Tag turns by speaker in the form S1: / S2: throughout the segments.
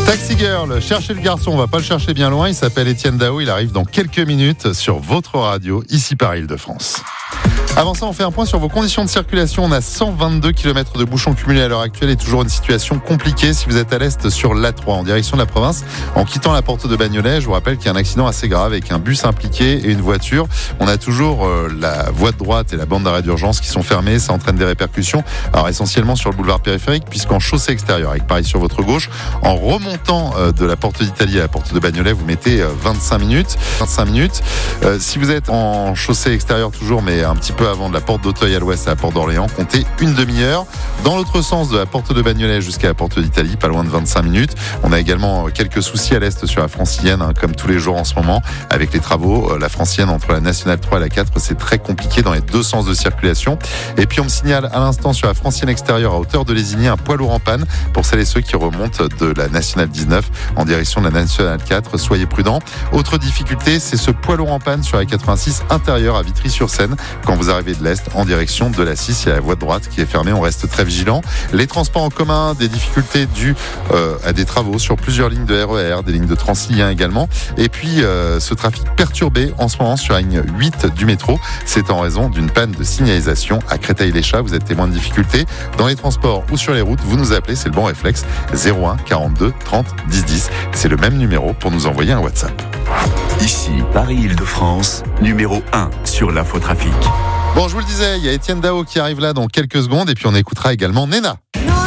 S1: Taxi Girl, cherchez le garçon, on va pas le chercher bien loin, il s'appelle Étienne Dao, il arrive dans quelques minutes sur votre radio, ici par Île-de-France. Avant ça, on fait un point sur vos conditions de circulation. On a 122 km de bouchons cumulés à l'heure actuelle et toujours une situation compliquée si vous êtes à l'est sur l'A3 en direction de la province. En quittant la porte de Bagnolet, je vous rappelle qu'il y a un accident assez grave avec un bus impliqué et une voiture. On a toujours la voie de droite et la bande d'arrêt d'urgence qui sont fermées. Ça entraîne des répercussions. Alors essentiellement sur le boulevard périphérique puisqu'en chaussée extérieure, avec pareil sur votre gauche, en remontant de la porte d'Italie à la porte de Bagnolet, vous mettez 25 minutes. Si vous êtes en chaussée extérieure toujours, mais un petit peu avant de la porte d'Auteuil à l'ouest à la porte d'Orléans, comptez une demi-heure. Dans l'autre sens, de la porte de Bagnolet jusqu'à la porte d'Italie, pas loin de 25 minutes. On a également quelques soucis à l'est sur la francilienne, comme tous les jours en ce moment, avec les travaux. La francilienne entre la nationale 3 et la 4, c'est très compliqué dans les deux sens de circulation. Et puis on me signale à l'instant sur la francilienne extérieure à hauteur de Lésigny un poids lourd en panne pour celles et ceux qui remontent de la nationale 19 en direction de la nationale 4. Soyez prudents. Autre difficulté, c'est ce poids lourd en panne sur la 86 intérieure à Vitry-sur-Seine quand vous arrivez de l'Est en direction de la 6, il y a la voie de droite qui est fermée, on reste très vigilant. Les transports en commun, des difficultés dues à des travaux sur plusieurs lignes de RER, des lignes de Transilien également. Et puis ce trafic perturbé en ce moment sur la ligne 8 du métro, c'est en raison d'une panne de signalisation à Créteil-les-Chats. Vous êtes témoin de difficultés dans les transports ou sur les routes, vous nous appelez, c'est le bon réflexe, 01 42 30 10 10. C'est le même numéro pour nous envoyer un WhatsApp.
S2: Ici, Paris-Île-de-France, numéro 1 sur l'infotrafic.
S1: Bon, je vous le disais, il y a Étienne Dao qui arrive là dans quelques secondes et puis on écoutera également Nena.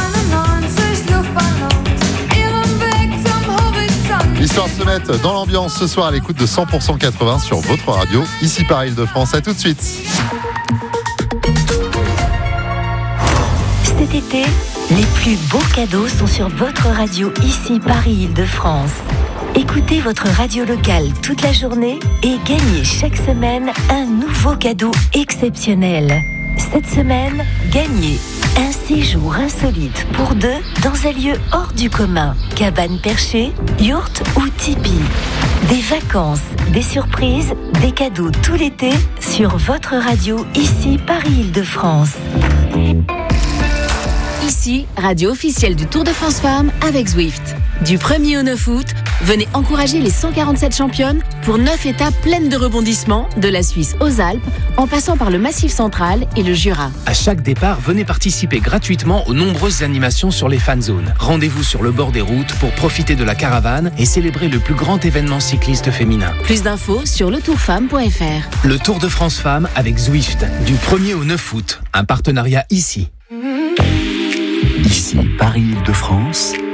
S1: Histoire de se mettre dans l'ambiance ce soir à l'écoute de 100% 80 sur votre radio, ici par Île-de-France. À tout de suite.
S3: Cet été, les plus beaux cadeaux sont sur votre radio, ici Paris-Île-de-France. Écoutez votre radio locale toute la journée et gagnez chaque semaine un nouveau cadeau exceptionnel. Cette semaine, gagnez un séjour insolite pour deux dans un lieu hors du commun. Cabane perchée, yourte ou tipi. Des vacances, des surprises, des cadeaux tout l'été sur votre radio, ici Paris-Île-de-France.
S4: Ici, radio officielle du Tour de France Femmes avec Zwift. Du 1er au 9 août, venez encourager les 147 championnes pour 9 étapes pleines de rebondissements, de la Suisse aux Alpes, en passant par le Massif central et le Jura.
S5: À chaque départ, venez participer gratuitement aux nombreuses animations sur les fan zones. Rendez-vous sur le bord des routes pour profiter de la caravane et célébrer le plus grand événement cycliste féminin.
S4: Plus d'infos sur letourfemme.fr.
S5: Le Tour de France Femmes avec Zwift, du 1er au 9 août. Un partenariat ici.
S2: Ici, Paris-Île-de-France,